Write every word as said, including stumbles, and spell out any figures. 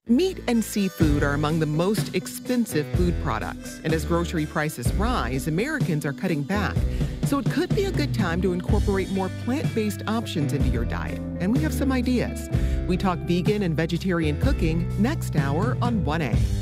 Meat and seafood are among the most expensive food products, and as grocery prices rise, Americans are cutting back. So it could be a good time to incorporate more plant-based options into your diet, and we have some ideas. We talk vegan and vegetarian cooking next hour on one A.